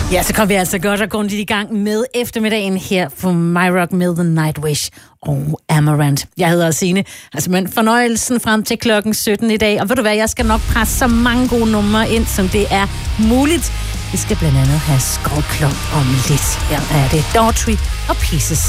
Ja, så kom vi altså godt og grundigt i gang med eftermiddagen her på MyRock med The Nightwish og Amaranth. Jeg hedder Signe. Altså fornøjelsen frem til klokken 17 i dag. Og ved du hvad, jeg skal nok presse så mange gode numre ind, som det er muligt. Vi skal blandt andet have Skullklump om lidt. Her er det Daughtry og Pieces.